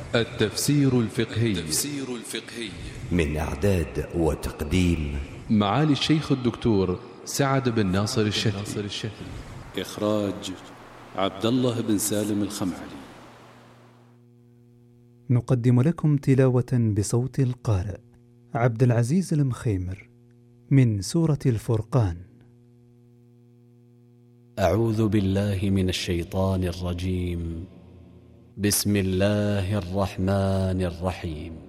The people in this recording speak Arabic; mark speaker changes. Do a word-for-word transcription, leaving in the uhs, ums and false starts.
Speaker 1: التفسير الفقهي
Speaker 2: التفسير الفقهي
Speaker 3: من إعداد وتقديم
Speaker 1: معالي الشيخ الدكتور سعد بن ناصر الشتي.
Speaker 2: إخراج عبد الله بن سالم الخمعلي.
Speaker 4: نقدم لكم تلاوة بصوت القارئ عبد العزيز المخيمر من سورة الفرقان.
Speaker 5: أعوذ بالله من الشيطان الرجيم. بسم الله الرحمن الرحيم.